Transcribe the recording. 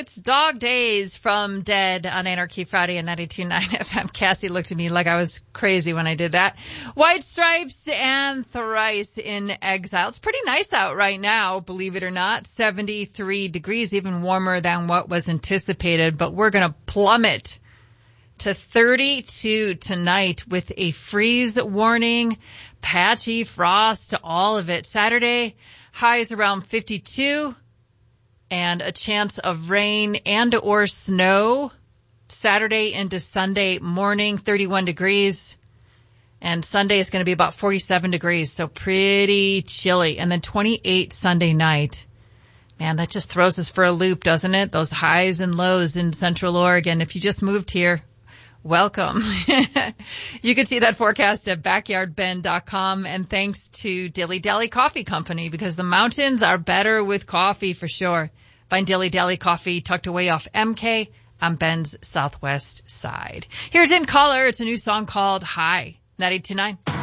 It's Dog Days from Dead on Anarchy Friday at 92.9 FM. Cassie looked at me like I was crazy when I did that. White Stripes and Thrice in Exile. It's pretty nice out right now, believe it or not. 73 degrees, even warmer than what was anticipated. But we're going to plummet to 32 tonight with a freeze warning, patchy frost, all of it. Saturday, highs around 52. And a chance of rain and or snow Saturday into Sunday morning, 31 degrees. And Sunday is going to be about 47 degrees, so pretty chilly. And then 28 Sunday night. Man, that just throws us for a loop, doesn't it? Those highs and lows in Central Oregon. If you just moved here, welcome. You can see that forecast at backyardben.com. And thanks to Dilly Dally Coffee Company, because the mountains are better with coffee for sure. Find Dilly Dally Coffee tucked away off MK on Ben's southwest side. Here's In Color. It's a new song called High. 92.9.